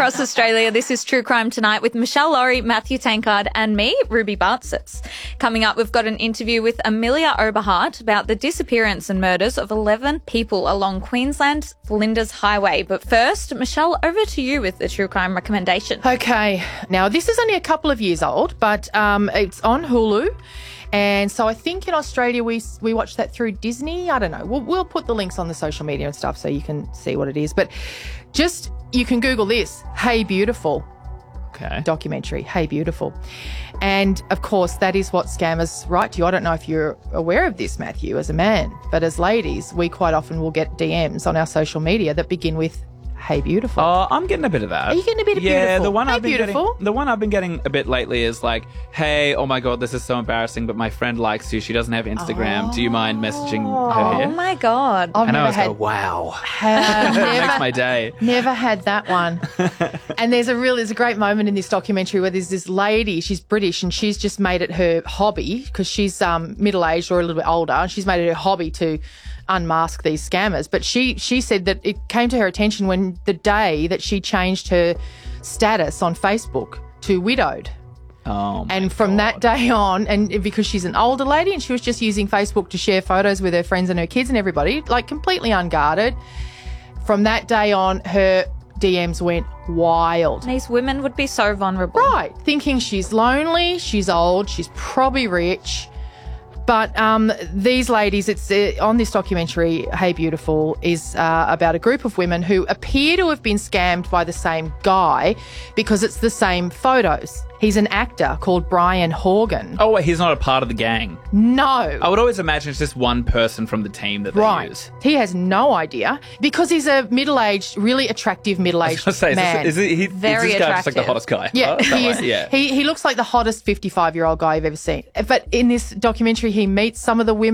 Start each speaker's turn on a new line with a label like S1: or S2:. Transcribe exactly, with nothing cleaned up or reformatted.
S1: across Australia. This is True Crime Tonight with Michelle Laurie, Matthew Tankard and me, Ruby Bartzis. Coming up, we've got an interview with Amelia Oberhart about the disappearance and murders of eleven people along Queensland's Flinders Highway. But first, Michelle, over to you with the True Crime recommendation.
S2: Okay. Now, this is only a couple of years old, but um, it's on Hulu. And so I think in Australia we we watch that through Disney. I don't know. We'll, we'll put the links on the social media and stuff so you can see what it is. But just, you can Google this, Hey Beautiful.
S3: Okay.
S2: Documentary, Hey Beautiful. And, of course, that is what scammers write to you. I don't know if you're aware of this, Matthew, as a man. But as ladies, we quite often will get D Ms on our social media that begin with Hey Beautiful.
S3: Oh, I'm getting a bit of that.
S2: Are you getting a bit of
S3: yeah,
S2: beautiful?
S3: the one
S2: Hey
S3: I've been
S2: Beautiful.
S3: getting, the one I've been getting a bit lately is like, hey, oh my god, this is so embarrassing, but my friend likes you. She doesn't have Instagram.
S2: Oh.
S3: Do you mind messaging her
S1: Oh,
S3: here?
S1: my God.
S2: I've
S3: and I
S2: never
S3: was
S2: had,
S3: go, wow.
S2: had
S3: That
S2: never,
S3: makes my day.
S2: never had that one. And there's a real, there's a great moment in this documentary where there's this lady, she's British, and she's just made it her hobby because she's um, middle-aged or a little bit older, and she's made it her hobby to unmask these scammers. But she she said that it came to her attention when the day that she changed her status on Facebook to widowed.
S3: Oh my
S2: And from
S3: God.
S2: that day on, and because she's an older lady and she was just using Facebook to share photos with her friends and her kids and everybody, like completely unguarded, from that day on, her D Ms went wild.
S1: These women would be so vulnerable.
S2: Right, thinking she's lonely, she's old, she's probably rich. But um, these ladies, it's uh, on this documentary, Hey Beautiful, is uh, about a group of women who appear to have been scammed by the same guy because it's the same photos. He's an actor called Brian Horgan.
S3: Oh, wait, he's not a part of the gang.
S2: No.
S3: I would always imagine it's just one person from the team that they
S2: Right.
S3: use.
S2: He has no idea because he's a middle-aged, really attractive middle-aged
S3: I was gonna say,
S2: man.
S3: is, this, is, he,
S1: Very
S3: is this guy just like the
S1: attractive.
S3: hottest guy?
S2: Yeah,
S3: Oh, that
S2: he
S3: way,
S2: is.
S3: Yeah.
S2: He, he looks like the hottest fifty-five-year-old guy I've ever seen. But in this documentary, he meets some of the women